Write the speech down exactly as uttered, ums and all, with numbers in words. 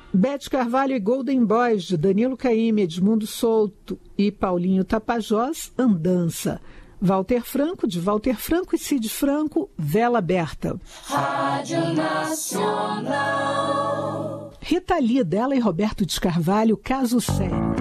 Bete Carvalho e Golden Boys, de Danilo Caymmi, Edmundo Souto e Paulinho Tapajós, Andança. Walter Franco, de Walter Franco e Cid Franco, Vela Aberta. Rádio Nacional. Rita Lee, dela e Roberto de Carvalho, Caso Sério.